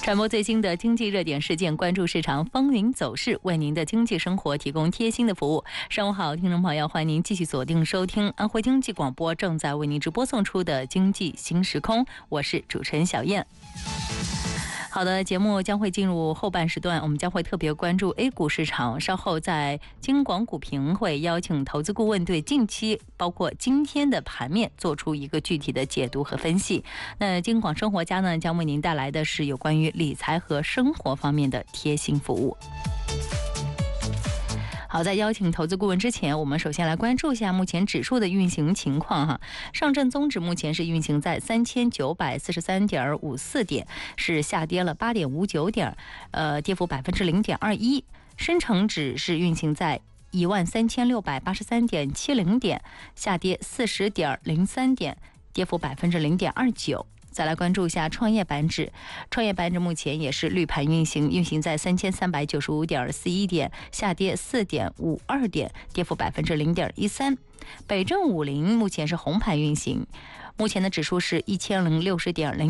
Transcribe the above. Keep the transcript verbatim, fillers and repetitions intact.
传播最新的经济热点事件，关注市场风云走势，为您的经济生活提供贴心的服务。上午好，听众朋友，欢迎您继续锁定收听安徽经济广播正在为您直播送出的经济新时空，我是主持人小燕。好的，节目将会进入后半时段，我们将会特别关注 A 股市场。稍后在京广股评会邀请投资顾问对近期包括今天的盘面做出一个具体的解读和分析。那京广生活家呢，将为您带来的是有关于理财和生活方面的贴心服务。好，在邀请投资顾问之前，我们首先来关注一下目前指数的运行情况哈。上证综指目前是运行在三千九百四十三点五四点，是下跌了八点五九点，呃，跌幅百分之零点二一。深成指是运行在一万三千六百八十三点七零点，下跌四十点零三点，跌幅百分之零点二九。再来关注一下创业板指，创业板指目前也是绿盘运行，运行在三千三百九十五点四一点，下跌四点五二点，跌幅百分之零点一三。北证五零目前是红盘运行，目前的指数是一千零六十点零。